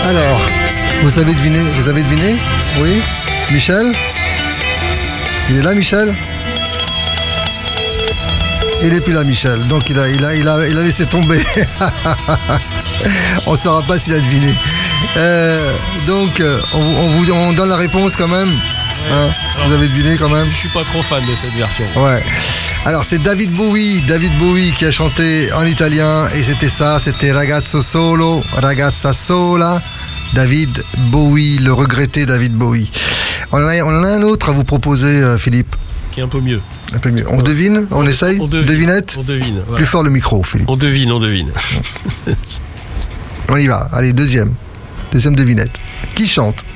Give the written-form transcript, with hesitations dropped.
Alors, vous avez deviné? Oui? Michel? Il est là, Michel? Il n'est plus là, Michel. Donc il a laissé tomber. On ne saura pas s'il a deviné. On donne la réponse quand même. Hein, vous avez deviné quand même? Je suis pas trop fan de cette version. Ouais. Alors c'est David Bowie qui a chanté en italien et c'était Ragazzo Solo, Ragazza Sola. David Bowie, le regretté David Bowie. On en a un autre à vous proposer, Philippe. Qui est un peu mieux. Un peu mieux. On devine? On essaye? Devinette? On devine. Voilà. Plus fort le micro, Philippe. On devine. On y va. Allez, deuxième devinette. Qui chante?